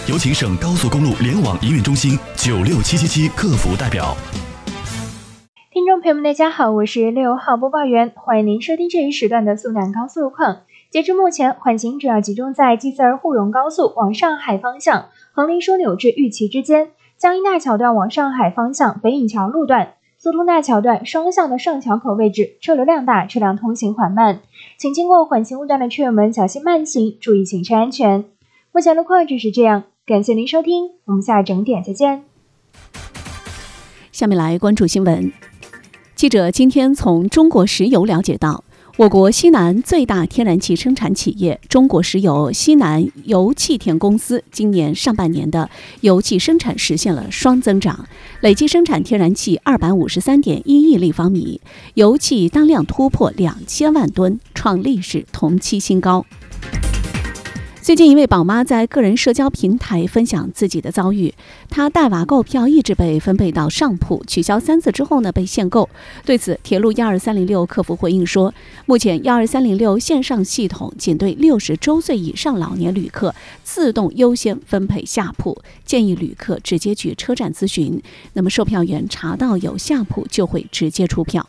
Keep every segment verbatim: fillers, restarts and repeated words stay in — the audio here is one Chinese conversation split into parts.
有请省高速公路联网营运中心九六七七七客服代表。 听众朋友们，大家好，我是六号播报员，欢迎您收听这一时段的苏南高速路况。截至目前，缓行主要集中在济泽尔沪蓉高速往上海方向横林枢纽至玉岐之间，江阴大桥段往上海方向北引桥路段、苏通大桥段双向的上桥口位置车流量大，车辆通行缓慢，请经过缓行路段的车友们小心慢行，注意行车安全。目前路况就是这样，感谢您收听，我们下整点再见。 下面来关注新闻。记者今天从中国石油了解到，我国西南最大天然气生产企业中国石油西南油气田公司今年上半年的油气生产实现了双增长，累计生产天然气二百五十三点一亿立方米，油气当量突破两千万吨，创历史同期新高。最近一位宝妈在个人社交平台分享自己的遭遇，她带娃购票一直被分配到上铺，取消三次之后呢被限购。对此，铁路一二三零六客服回应说，目前一二三零六线上系统仅对六十周岁以上老年旅客自动优先分配下铺，建议旅客直接去车站咨询，那么售票员查到有下铺就会直接出票。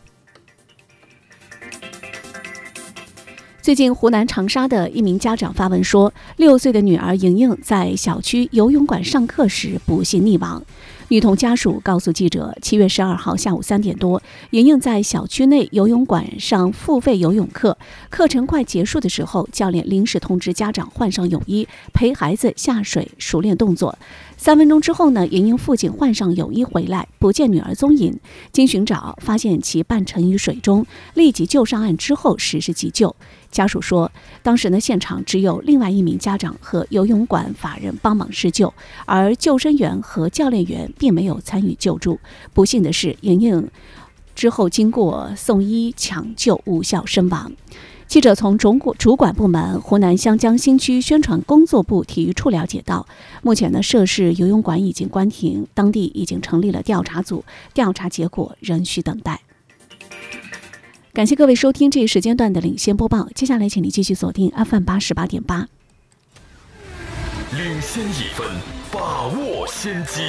最近，湖南长沙的一名家长发文说，六岁的女儿莹莹在小区游泳馆上课时不幸溺亡。女童家属告诉记者，七月十二号下午三点多，莹莹在小区内游泳馆上付费游泳课，课程快结束的时候，教练临时通知家长换上泳衣，陪孩子下水熟练动作。三分钟之后呢，莹莹父亲换上泳衣回来，不见女儿踪影，经寻找发现其半沉于水中，立即救上岸之后实施急救。家属说，当时呢现场只有另外一名家长和游泳馆法人帮忙施救，而救生员和教练员并没有参与救助。不幸的是，莹莹之后经过送医抢救无效身亡。记者从主主管部门湖南湘江新区宣传工作部体育处了解到，目前呢涉事游泳馆已经关停，当地已经成立了调查组，调查结果仍需等待。感谢各位收听这一时间段的领先播报，接下来请你继续锁定 F M 八十八点八。 领先一分，把握先机。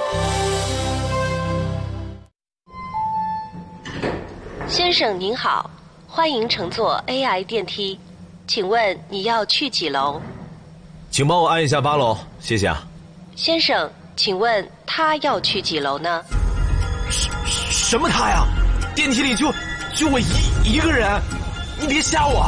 先生您好，欢迎乘坐 A I 电梯，请问你要去几楼？ 请帮我按一下八楼，谢谢啊。 先生，请问他要去几楼呢？ 什什么他呀？电梯里就就我一一个人，你别吓我。